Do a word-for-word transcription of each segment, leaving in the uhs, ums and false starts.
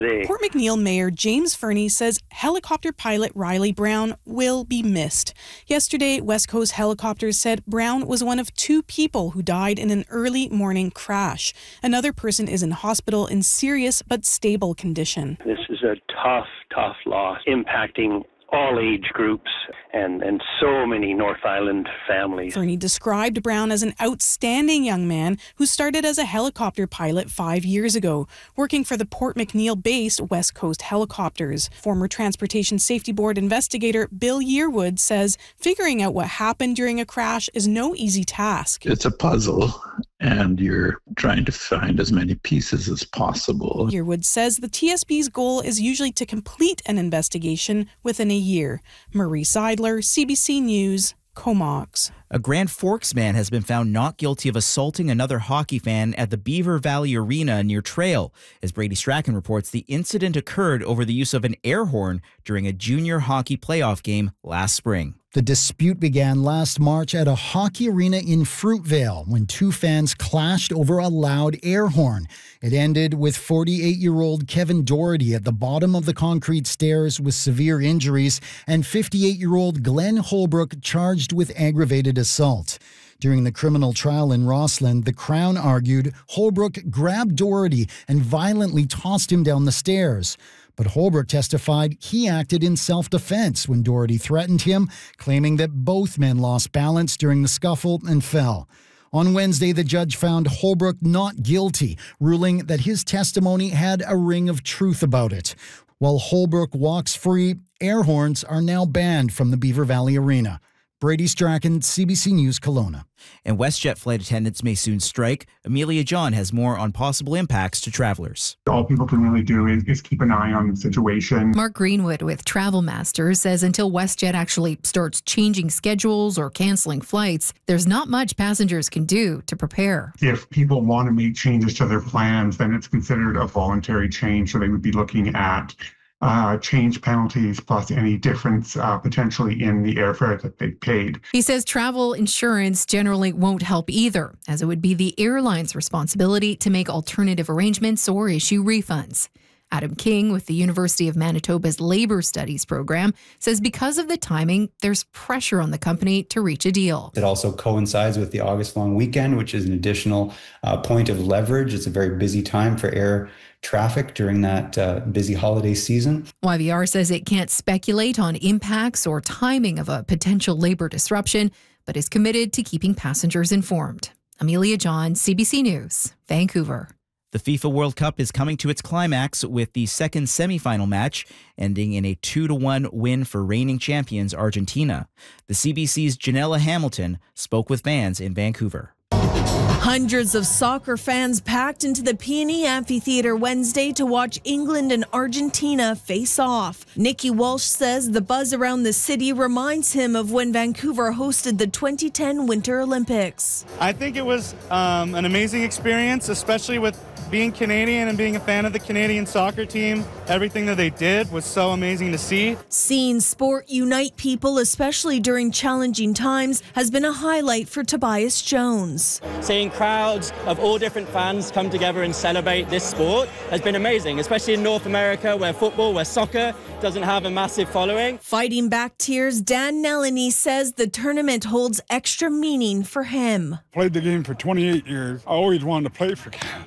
Port McNeill Mayor James Fernie says helicopter pilot Riley Brown will be missed. Yesterday, West Coast Helicopters said Brown was one of two people who died in an early morning crash. Another person is in hospital in serious but stable condition. This is a tough, tough loss impacting all age groups and, and so many North Island families. Fernie described Brown as an outstanding young man who started as a helicopter pilot five years ago, working for the Port McNeill-based West Coast Helicopters. Former Transportation Safety Board investigator Bill Yearwood says figuring out what happened during a crash is no easy task. It's a puzzle, and you're trying to find as many pieces as possible. Yearwood says the T S B's goal is usually to complete an investigation within a year. Marie Seidler, C B C News, Comox. A Grand Forks man has been found not guilty of assaulting another hockey fan at the Beaver Valley Arena near Trail. As Brady Strachan reports, the incident occurred over the use of an air horn during a junior hockey playoff game last spring. The dispute began last March at a hockey arena in Fruitvale when two fans clashed over a loud air horn. It ended with forty-eight-year-old Kevin Doherty at the bottom of the concrete stairs with severe injuries and fifty-eight-year-old Glenn Holbrook charged with aggravated assault. During the criminal trial in Rossland, the Crown argued Holbrook grabbed Doherty and violently tossed him down the stairs. But Holbrook testified he acted in self-defense when Doherty threatened him, claiming that both men lost balance during the scuffle and fell. On Wednesday, the judge found Holbrook not guilty, ruling that his testimony had a ring of truth about it. While Holbrook walks free, air horns are now banned from the Beaver Valley Arena. Brady Strachan, C B C News, Kelowna. And WestJet flight attendants may soon strike. Amelia John has more on possible impacts to travelers. All people can really do is, is keep an eye on the situation. Mark Greenwood with Travel Masters says until WestJet actually starts changing schedules or canceling flights, there's not much passengers can do to prepare. If people want to make changes to their plans, then it's considered a voluntary change. So they would be looking at Uh, change penalties plus any difference uh, potentially in the airfare that they paid. He says travel insurance generally won't help either, as it would be the airline's responsibility to make alternative arrangements or issue refunds. Adam King with the University of Manitoba's Labour Studies program says because of the timing, there's pressure on the company to reach a deal. It also coincides with the August long weekend, which is an additional uh, point of leverage. It's a very busy time for air traffic during that uh, busy holiday season. Y V R says it can't speculate on impacts or timing of a potential labor disruption, but is committed to keeping passengers informed. Amelia John, C B C News, Vancouver. The FIFA World Cup is coming to its climax with the second semifinal match ending in a two to one win for reigning champions Argentina. The C B C's Janella Hamilton spoke with fans in Vancouver. Hundreds of soccer fans packed into the P and E Amphitheatre Wednesday to watch England and Argentina face off. Nicky Walsh says the buzz around the city reminds him of when Vancouver hosted the twenty ten Winter Olympics. I think it was um, an amazing experience, especially with being Canadian and being a fan of the Canadian soccer team. Everything that they did was so amazing to see. Seeing sport unite people, especially during challenging times, has been a highlight for Tobias Jones. Seeing crowds of all different fans come together and celebrate this sport has been amazing, especially in North America where football, where soccer doesn't have a massive following. Fighting back tears, Dan Nelany says the tournament holds extra meaning for him. Played the game for twenty-eight years. I always wanted to play for Canada.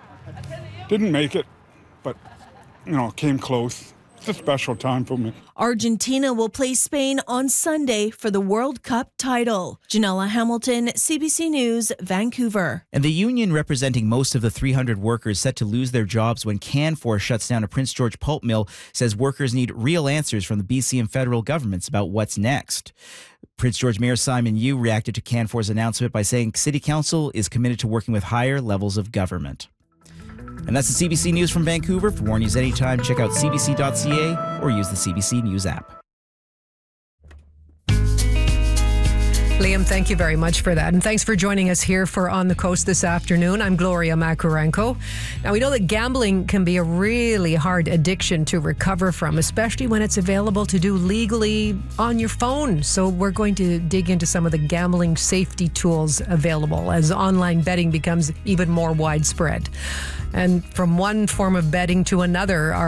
Didn't make it, but, you know, came close. It's a special time for me. Argentina will play Spain on Sunday for the World Cup title. Janella Hamilton, C B C News, Vancouver. And the union representing most of the three hundred workers set to lose their jobs when Canfor shuts down a Prince George pulp mill says workers need real answers from the B C and federal governments about what's next. Prince George Mayor Simon Yu reacted to Canfor's announcement by saying City Council is committed to working with higher levels of government. And that's the C B C News from Vancouver. For more news anytime, check out c b c dot c a or use the C B C News app. Liam, thank you very much for that. And thanks for joining us here for On the Coast this afternoon. I'm Gloria Makarenko. Now, we know that gambling can be a really hard addiction to recover from, especially when it's available to do legally on your phone. So we're going to dig into some of the gambling safety tools available as online betting becomes even more widespread. And from one form of betting to another, our